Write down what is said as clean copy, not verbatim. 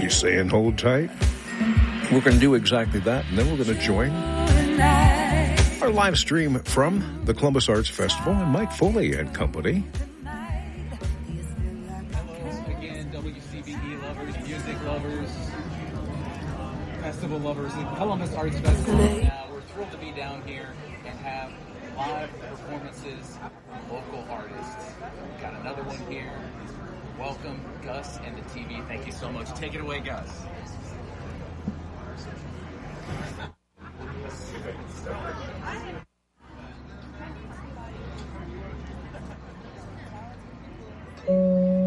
He's saying hold tight. We're going to do exactly that, and then we're going to join our live stream from the Columbus Arts Festival and Mike Foley and company. Hello again, WCBE lovers, music lovers, festival lovers, the Columbus Arts Festival. We're thrilled to be down here and have live performances from local artists. We've got another one here. Welcome, Gus and the TV. Thank you so much. Take it away, Gus.